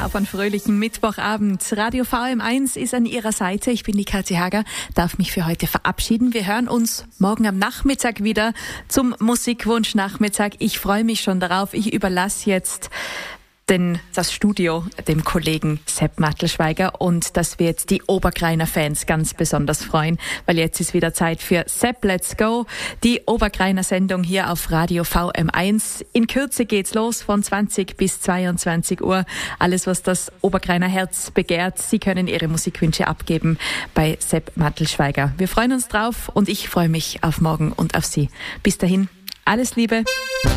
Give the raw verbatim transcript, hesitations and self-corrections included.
auf einen fröhlichen Mittwochabend. Radio V M eins ist an Ihrer Seite. Ich bin die Kathi Hager, darf mich für heute verabschieden. Wir hören uns morgen am Nachmittag wieder zum Musikwunsch-Nachmittag. Ich freue mich schon darauf. Ich überlasse jetzt den, das Studio dem Kollegen Sepp Mattelschweiger und das wird die Obergreiner Fans ganz besonders freuen, weil jetzt ist wieder Zeit für Sepp Let's Go, die Obergreiner Sendung hier auf Radio V M eins. In Kürze geht's los von zwanzig bis zweiundzwanzig Uhr. Alles, was das Obergreiner Herz begehrt. Sie können Ihre Musikwünsche abgeben bei Sepp Mattelschweiger. Wir freuen uns drauf und ich freue mich auf morgen und auf Sie. Bis dahin, alles Liebe.